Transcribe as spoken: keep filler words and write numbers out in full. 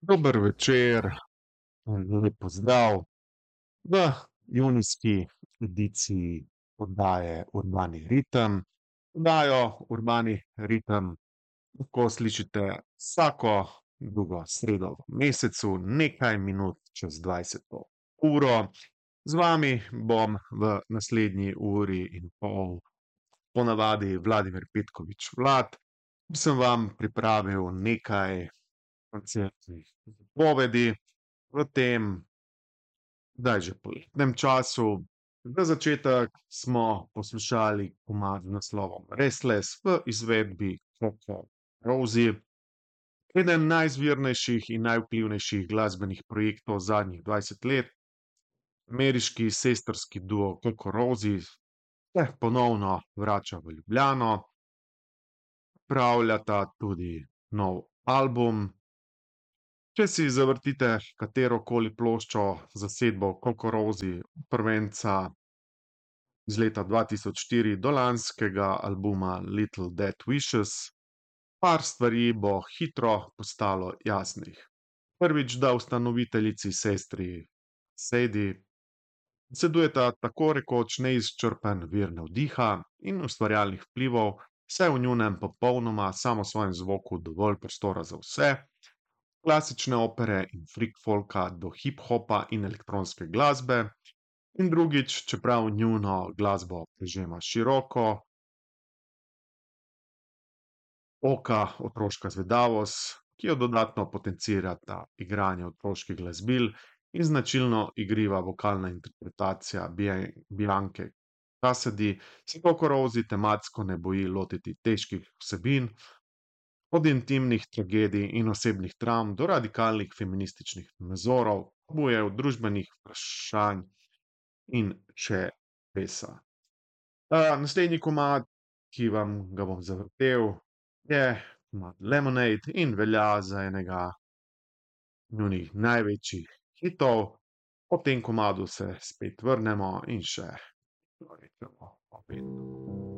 Dober večer, lep pozdrav v junijski ediciji oddaje Urbani ritem. Oddajo Urbani ritem lahko slišite vsako drugo sredo v mesecu, nekaj minut čez dvajseto uro. Z vami bom v naslednji uri in pol ponavadi Vladimir Petkovič Vlad. Sem vam pripravil nekaj koncertnih napovedi v tem, kdaj že poletnem času. Za začetek smo poslušali komad z naslovom Restless v izvedbi Coco Rosie, eden najizvirnejših in najvplivnejših glasbenih projektov zadnjih dvajset let. Ameriški sestrski duo Coco Rosie se ponovno vrača v Ljubljano, pripravljata tudi nov album. Če si zavrtite katerokoli ploščo z zasedbo Coco Rosie, prvenca iz leta dva tisoč štiri do lanskega albuma Little Death Wishes, par stvari bo hitro postalo jasnih. Prvič, da ustanoviteljici sestri Sadie posedujeta tako rekoč neizčrpen vir navdiha in ustvarjalnih vplivov, saj je v njunem popolnoma samosvojem zvoku dovolj prostora za vse, klasične opere in freak folka do hip-hopa in elektronske glasbe. In drugič, čeprav njuno glasbo prežema široko, oka otroška zvedavost, ki jo dodatno potencirata igranje otroških glasbil in značilno igriva vokalna interpretacija Bianke Cassidy, se Coco Rosie tematsko ne boji lotiti težkih vsebin, od intimnih tragedij in osebnih travm do radikalnih feminističnih nazorov, tabujev, družbenih vprašanj in še česa. naslednji komad, ki vam ga bom zavrtel, je komad Lemonade in velja za enega njunih največjih hitov. Po tem komadu se spet vrnemo in še